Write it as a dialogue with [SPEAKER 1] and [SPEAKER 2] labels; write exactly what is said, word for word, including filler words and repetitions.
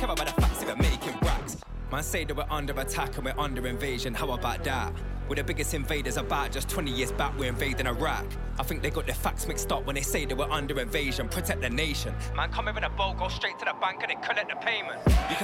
[SPEAKER 1] care about the facts, they're making racks. Man say that we're under attack and we're under invasion, how about that? We're the biggest invaders about just twenty years back, we're invading Iraq. I think they got their facts mixed up when they say that we're under invasion, protect the nation. Man come here in a boat, go straight to the bank and they collect the payment. You can